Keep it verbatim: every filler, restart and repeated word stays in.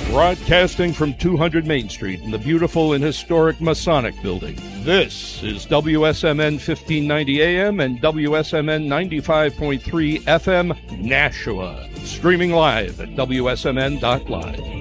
Broadcasting from two hundred Main Street in the beautiful and historic Masonic Building, this is W S M N fifteen ninety A M and W S M N ninety-five point three F M, Nashua. Streaming live at W S M N dot live.